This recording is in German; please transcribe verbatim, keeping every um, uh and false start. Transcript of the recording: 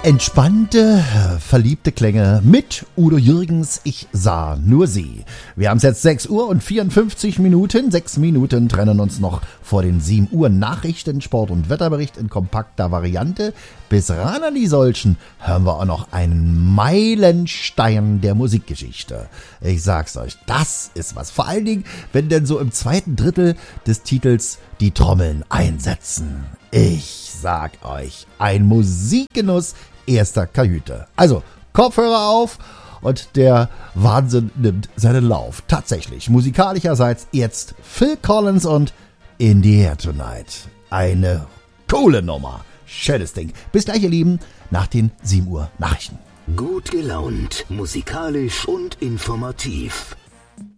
Entspannte, verliebte Klänge mit Udo Jürgens, ich sah nur sie. Wir haben es jetzt sechs Uhr und vierundfünfzig Minuten. Sechs Minuten trennen uns noch vor den sieben Uhr Nachrichten, Sport- und Wetterbericht in kompakter Variante. Bis ran an die solchen hören wir auch noch einen Meilenstein der Musikgeschichte. Ich sag's euch, das ist was. Vor allen Dingen, wenn denn so im zweiten Drittel des Titels die Trommeln einsetzen. Ich sag euch, ein Musikgenuss erster Kajüte. Also, Kopfhörer auf und der Wahnsinn nimmt seinen Lauf. Tatsächlich, musikalischerseits jetzt Phil Collins und In the Air Tonight. Eine coole Nummer. Schönes Ding. Bis gleich, ihr Lieben, nach den sieben Uhr Nachrichten. Gut gelaunt, musikalisch und informativ.